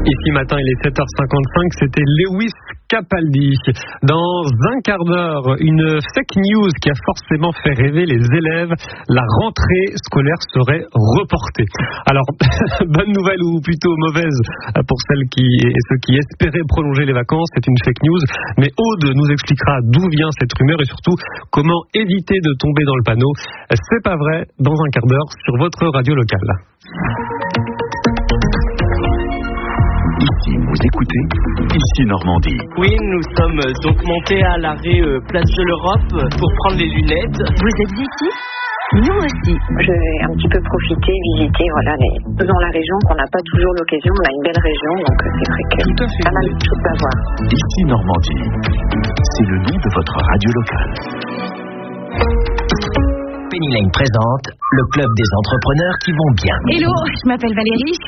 Ici matin, il est 7h55, c'était Lewis Capaldi. Dans un quart d'heure, une fake news qui a forcément fait rêver les élèves. La rentrée scolaire serait reportée. Alors, bonne nouvelle ou plutôt mauvaise pour celles et ceux qui espéraient prolonger les vacances, c'est une fake news. Mais Aude nous expliquera d'où vient cette rumeur et surtout comment éviter de tomber dans le panneau. C'est pas vrai, dans un quart d'heure sur votre radio locale. Ici, vous écoutez Ici Normandie. Oui, nous sommes donc montés à l'arrêt Place de l'Europe pour prendre les lunettes. Vous êtes ici ? Nous aussi. Je vais un petit peu profiter, visiter dans la région qu'on n'a pas toujours l'occasion. On a une belle région, donc c'est vrai que pas mal de choses à voir. Ici Normandie, c'est le nom de votre radio locale. Penny Lane présente le club des entrepreneurs qui vont bien. Hello, je m'appelle Valérie.